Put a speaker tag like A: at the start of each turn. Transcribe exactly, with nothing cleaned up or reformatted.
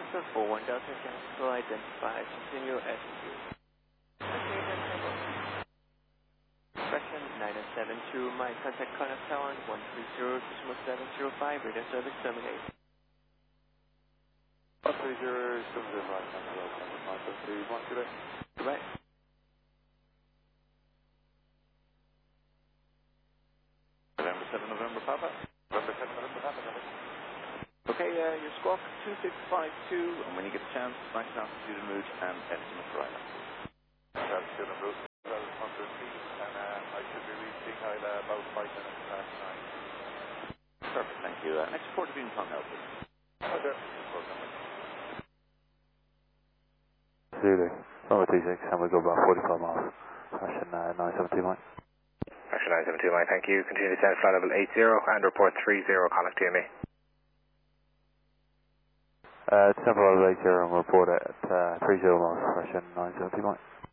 A: Delta four one Delta Cancel identified. Continue S two. Okay, then hello. Expression nine nine seven two, my contact contact tower one three zero decimal seven zero five, radio service terminate.
B: one three zero seven zero five, hello, contact nine seven two, one two eight.
A: Right.
B: November seven, November Papa. November seven, November Papa, November.
A: Okay, uh, your squawk two six five two,
B: And when you get a chance, max altitude and route and estimate for island. Altitude and route, well, one two three, and uh, I should be reaching Isla about five minutes past nine. Perfect, thank you. Uh, next port of being Kong now, please. Okay.
C: Zulu, number two six, and we go about forty-five miles. Fashion uh, nine seven two, Mike.
D: Fashion nine seven two, Mike, thank you. Continue to descend flight level eight zero and report three zero, contact to me.
C: Uh, December eight zero and report at uh, three zero miles. Fashion nine seven two, Mike.